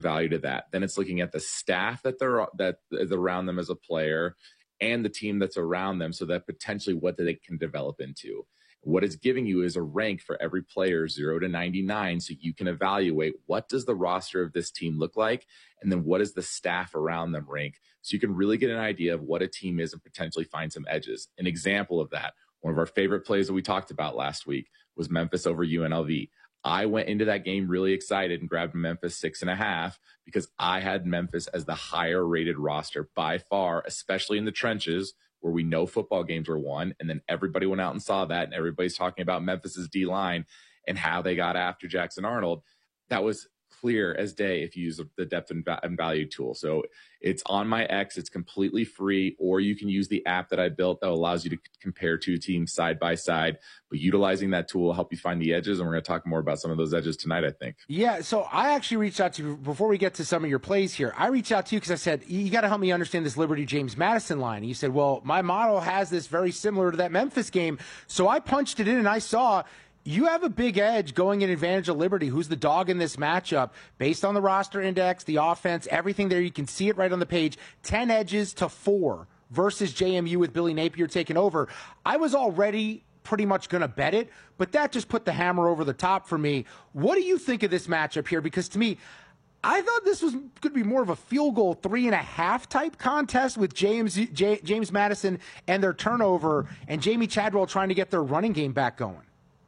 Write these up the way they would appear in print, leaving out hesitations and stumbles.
value to that. Then it's looking at the staff that is around them as a player and the team that's around them, so that potentially what they can develop into. What it's giving you is a rank for every player 0 to 99, so you can evaluate what does the roster of this team look like, and then what is the staff around them rank, so you can really get an idea of what a team is and potentially find some edges. An example of that, one of our favorite plays that we talked about last week was Memphis over UNLV. I went into that game really excited and grabbed Memphis 6.5 because I had Memphis as the higher rated roster by far, especially in the trenches where we know football games were won. And then everybody went out and saw that, and everybody's talking about Memphis's D-line and how they got after Jackson Arnold. That was clear as day if you use the depth and value tool. So it's on my X. It's completely free, or you can use the app that I built that allows you to compare two teams side by side. But utilizing that tool will help you find the edges, and we're going to talk more about some of those edges tonight, I think. Yeah, so I actually reached out to you before we get to some of your plays here. I reached out to you because I said, you got to help me understand this Liberty James Madison line. And you said, well, my model has this very similar to that Memphis game. So I punched it in, and I saw you have a big edge going in advantage of Liberty, who's the dog in this matchup, based on the roster index, the offense, everything there. You can see it right on the page. 10 edges to 4 versus JMU with Billy Napier taking over. I was already pretty much going to bet it, but that just put the hammer over the top for me. What do you think of this matchup here? Because to me, I thought this was going to be more of a field goal 3.5 type contest with James Madison and their turnover and Jamey Chadwell trying to get their running game back going.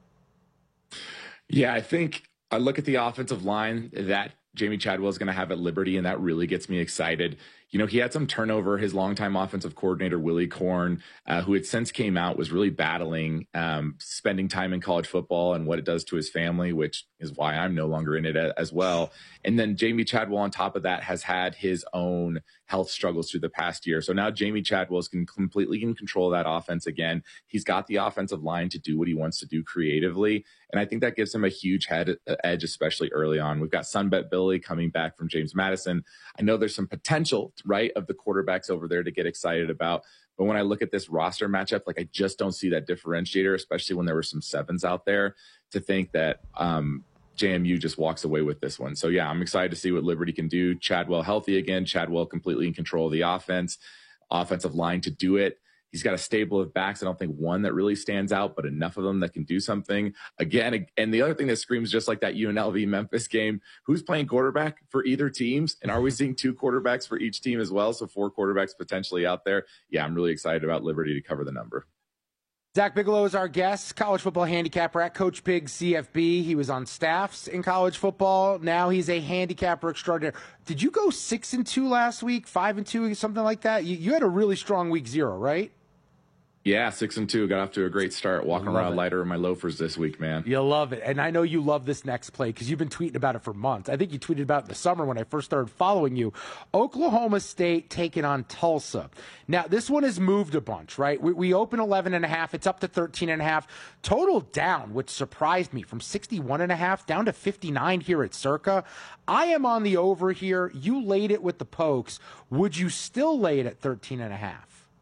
Yeah, I think I look at the offensive line that Jamey Chadwell is going to have at Liberty, and that really gets me excited. You know, he had some turnover. His longtime offensive coordinator, Willie Korn, who had since came out, was really battling spending time in college football and what it does to his family, which is why I'm no longer in it as well. And then Jamey Chadwell, on top of that, has had his own health struggles through the past year. So now Jamey Chadwell is completely in control of that offense again. He's got the offensive line to do what he wants to do creatively. And I think that gives him a huge edge, especially early on. We've got Sunbet Billy coming back from James Madison. I know there's some potential, right, of the quarterbacks over there to get excited about. But when I look at this roster matchup, like, I just don't see that differentiator, especially when there were some 7s out there, to think that JMU just walks away with this one. So, yeah, I'm excited to see what Liberty can do. Chadwell healthy again. Chadwell completely in control of the offensive line to do it. He's got a stable of backs. I don't think one that really stands out, but enough of them that can do something. Again, and the other thing that screams just like that UNLV Memphis game, who's playing quarterback for either teams? And are we seeing 2 quarterbacks for each team as well? So 4 quarterbacks potentially out there. Yeah, I'm really excited about Liberty to cover the number. Zach Bigelow is our guest, college football handicapper at Coach Big CFB. He was on staffs in college football. Now he's a handicapper extraordinaire. Did you go 6-2 last week, 5-2, something like that? You had a really strong week 0, right? Yeah, 6-2. Got off to a great start. Walking around lighter in my loafers this week, man. You love it. And I know you love this next play because you've been tweeting about it for months. I think you tweeted about it in the summer when I first started following you. Oklahoma State taking on Tulsa. Now, this one has moved a bunch, right? We open 11.5. It's up to 13.5. Total down, which surprised me, from 61.5 down to 59 here at Circa. I am on the over here. You laid it with the Pokes. Would you still lay it at 13.5?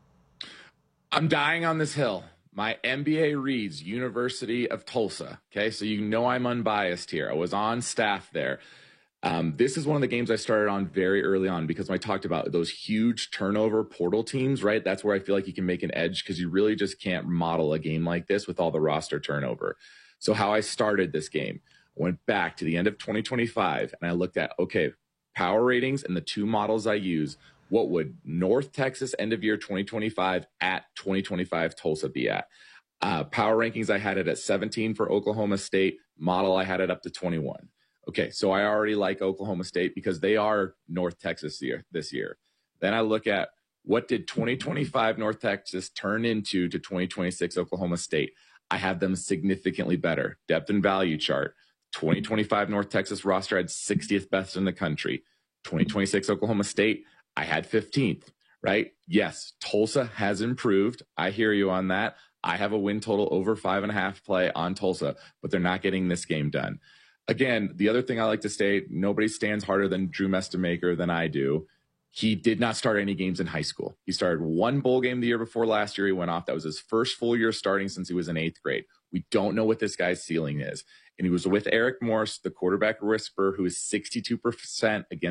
I'm dying on this hill. My MBA reads University of Tulsa. Okay, so you know I'm unbiased here. I was on staff there. This is one of the games I started on very early on because I talked about those huge turnover portal teams, right? That's where I feel like you can make an edge because you really just can't model a game like this with all the roster turnover. So how I started this game, I went back to the end of 2025 and I looked at, okay, power ratings and the 2 models I use. What would North Texas end of year 2025 at 2025 Tulsa be at? Power rankings, I had it at 17 for Oklahoma State. Model, I had it up to 21. Okay, so I already like Oklahoma State because they are North Texas this year. Then I look at what did 2025 North Texas turn into to 2026 Oklahoma State. I have them significantly better. Depth and value chart. 2025 North Texas roster had 60th best in the country. 2026 Oklahoma State, I had 15th, right? Yes, Tulsa has improved. I hear you on that. I have a win total over 5.5 play on Tulsa, but they're not getting this game done. Again, the other thing I like to state, nobody stands harder than Drew Mestemaker than I do. He did not start any games in high school. He started one bowl game the year before last year. He went off. That was his first full year starting since he was in 8th grade. We don't know what this guy's ceiling is. And he was with Eric Morse, the quarterback whisperer, who is 62% against